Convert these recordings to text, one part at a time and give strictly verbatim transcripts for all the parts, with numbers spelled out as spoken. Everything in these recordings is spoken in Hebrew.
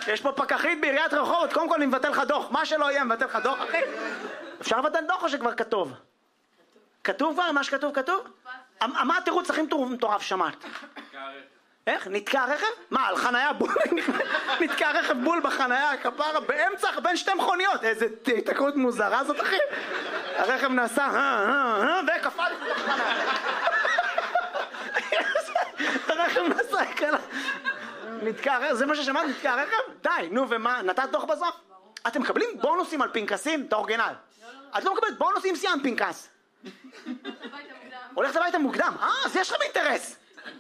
יש פה פקחית בעיריית רחובות, קודם כל אני מבטל לך דוח, מה שלא יהיה מבטל לך דוח, אחי. אפשר לבטל דוח או שכבר כתוב? כתוב כבר? מה שכתוב כתוב? מה התירוץ הכי מטורף שמעת? איך? נתקע רכב? מה, על חנייה בול? נתקע רכב בול בחנייה, כפרה, באמצע, בין שתי מכוניות. איזה תקרות מוזרה זאת, אחי. הרכב נסע, וקפל בחנייה. הרכב נסע, כאלה. נתקע רכב, זה מה ששמעת? נתקע רכב? די, נו, ומה? נתת דוח בסוף? אתם מקבלים בונוסים על פנקסים? את האורגינל. את לא מקבלת בונוסים סיימת פנקס. הולכת הביתה מוקדם. אה, אז יש לכם אינטרס.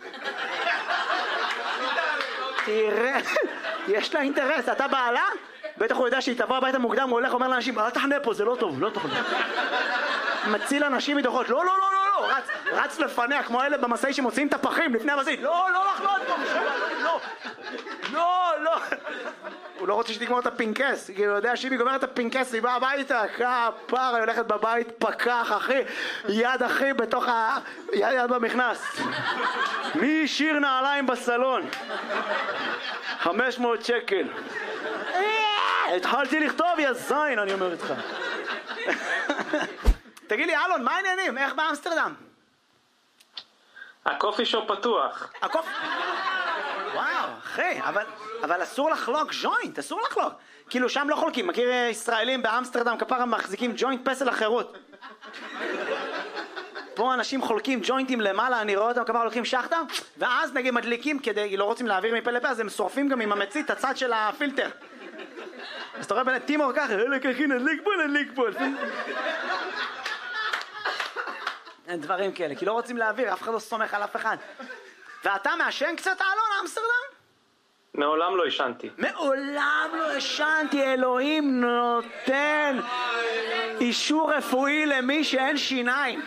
תראה, יש לה אינטרס, אתה בעלה? בטח הוא יודע שהיא תבוא הביתה מוקדם, הוא הולך ואומר לאנשים, אל תחנה פה, זה לא טוב, לא טוב. מציל אנשים מדוחות, לא, לא, לא, לא, לא, רץ, רץ לפניה, כמו אלה במסעי שמוציאים את הפחים לפני המסעית, לא, לא לחנות פה, לא, לא, לא. הוא לא רוצה שתגמור את הפנקס, כי הוא יודע שאם היא גומרת את הפנקס, היא באה הביתה, כפרה, היא הולכת בבית, פקח, אחי, יד אחי בתוך ה... יד יד במכנס. מי שיר נעליים בסלון? חמש מאות שקל. התחלתי לכתוב, יא זין, אני אומר איתך. תגיד לי, אלון, מה העניינים? איך באמסטרדם? הקופי שופ פתוח. הקופי... וואו, אחי, אבל, אבל אסור לחלוק ג'וינט, אסור לחלוק. כאילו שם לא חולקים, מכיר ישראלים באמסטרדם כפרה מחזיקים ג'וינט פסל החירות. פה אנשים חולקים ג'וינטים למעלה, אני רואה אותם כפרה הולכים שחטה, ואז נגיד מדליקים כדי, לא רוצים להעביר מפה לפה, אז הם שורפים גם עם המצית את הצד של הפילטר. אז אתה רואה בין טימור ככה, אלה ככי נדליק פה, נדליק פה. אין דברים כאלה, כי לא רוצים להעביר, אף אחד לא סומך על אף אחד. ואתה מעשן קצת, אלון, אמסטרדם? מעולם לא ישנתי. מעולם לא ישנתי, אלוהים נותן אישור רפואי למי שאין שיניים.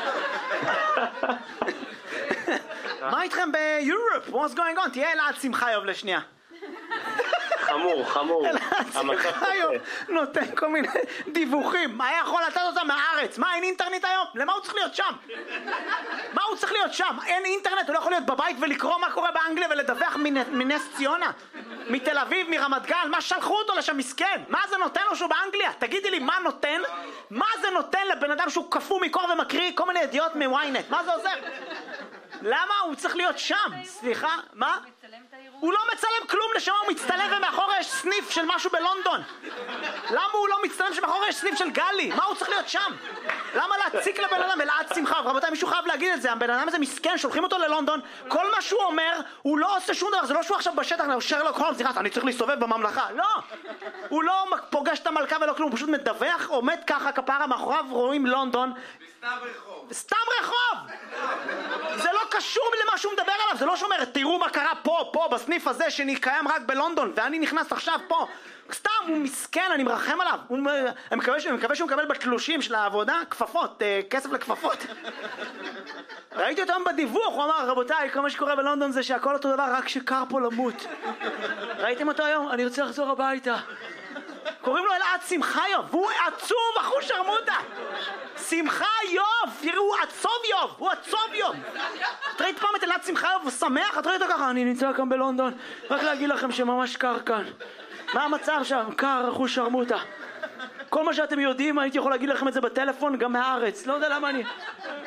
מה איתכם ביורופ? What's going on? תהיה אלעד שמחיוב לשנייה. חמור, חמור. אלעד שמחיוב נותן כל מיני דיווחים. מה יכול לתת אותם מהארץ? מה, אין אינטרנט היום? למה הוא צריך להיות שם? מה הוא צריך להיות שם? אין אינטרנט, הוא לא יכול להיות בבית ולקרוא מה קורה באנגליה ולדווח מנס ציונה, מתל אביב, מרמת גן. מה שלחו אותו לשם מסכן? מה זה נותן לו שהוא באנגליה? תגידי לי, מה נותן? מה זה נותן לבן אדם שהוא קפוא מקור ומקריא כל מיני ידיעות מוויינט? מה זה עוזר? למה הוא צריך להיות שם? סליחה, מה? הוא לא מצלם כלום, לשם הוא מצטלם ומאחורי יש סניף של משהו בלונדון. למה הוא לא מצטלם שמאחורי יש סניף של גלי? מה הוא צריך להיות שם? למה להציק לבן אדם? אלעד שמחה, רבותיי, מישהו חייב להגיד את זה. הבן אדם הזה מסכן, שולחים אותו ללונדון, כל מה שהוא אומר, הוא לא עושה שום דבר. זה לא שהוא עכשיו בשטח, הוא שרלוק הולמס, סליחה, אני צריך להסתובב בממלכה. לא! הוא לא פוגש את המלכה ולא כלום, הוא פשוט מדווח, עומד ככה כפרה, מאחוריו רואים לונדון. בסתם רחוב. סתם רחוב! זה לא קשור למה שהוא מדבר עליו, זה לא שאומר, תראו מה קרה פה, פה, בסניף הזה שקיים רק בלונדון, ואני נכנס עכשיו פה. סתם, הוא מסכן, אני מרחם עליו. הוא, אני מקווה, אני מקווה שהוא מקבל בתלושים של העבודה, כפפות, כסף לכפפות. ראיתי אותם בדיווח, הוא אמר, רבותיי, כל מה שקורה בלונדון זה שהכל אותו דבר, רק שקר פה למות. ראיתם אותו היום? אני רוצה לחזור הביתה. קוראים לו אלעד שמחיוב, והוא עצוב, אחו שרמוטה. שמחיוב, תראו, הוא עצוב יוב, הוא עצוב יוב. את ראית פעם את אלעד שמחיוב, הוא שמח, את ראית אותו ככה, אני נמצא כאן בלונדון, רק להגיד לכם שממש קר כאן. מה המצב שם? קר, אחו שרמוטה. כל מה שאתם יודעים, הייתי יכול להגיד לכם את זה בטלפון, גם מהארץ, לא יודע למה אני...